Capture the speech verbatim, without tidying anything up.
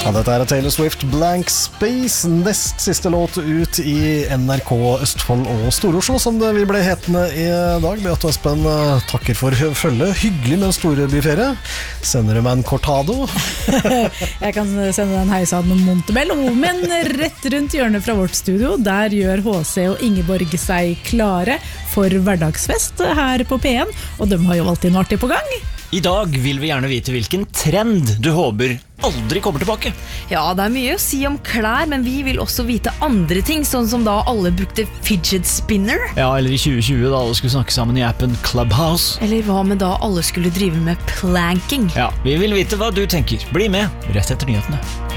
Ja, dette er Taylor Swift, Blank Space, nest siste låt ut i N R K Østfold og Stor-Oslo, som det vi ble hetende i dag. Beate og Espen takker for følge. Hyggelig med en storbyferie. Sender du meg en cortado? Jeg kan sende deg en heisan med Montebello, men rett rundt hjørnet fra vårt studio, der gjør H C og Ingeborg seg klare for hverdagsfest her på P en, og de har jo alltid noe artig på gang. I dag vil vi gjerne vite hvilken trend du håper aldri kommer tilbake. Ja, det er mye å si om klær, men vi vil også vite andre ting, sånn som da alle brukte fidget spinner. Ja, eller i tjue tjue da alle skulle snakke sammen i appen Clubhouse. Eller hva med da alle skulle drive med planking? Ja, vi vil vite hva du tenker. Bli med rett etter nyhetene.